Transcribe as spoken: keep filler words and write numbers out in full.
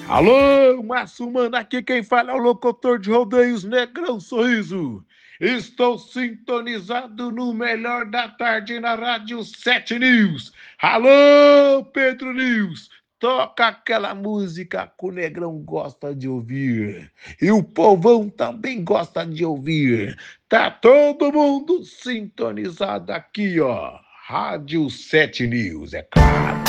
Alô, Márcio Mano, aqui quem fala é o locutor de rodeios Negrão Sorriso. Estou sintonizado no melhor da tarde na Rádio sete News. Alô, Pedro News, toca aquela música que o Negrão gosta de ouvir. E o povão também gosta de ouvir. Tá todo mundo sintonizado aqui, ó. Rádio sete News, é claro.